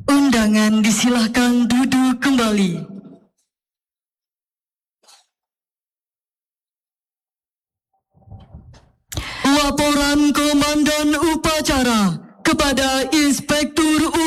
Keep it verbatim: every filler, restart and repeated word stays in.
Undangan disilahkan duduk kembali. Laporan Komandan Upacara kepada Inspektur